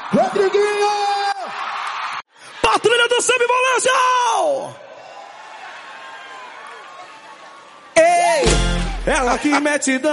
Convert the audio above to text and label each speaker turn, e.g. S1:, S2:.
S1: Rodriguinho!
S2: Patrulha do Semivolência!
S1: Ei!
S2: Ela que mete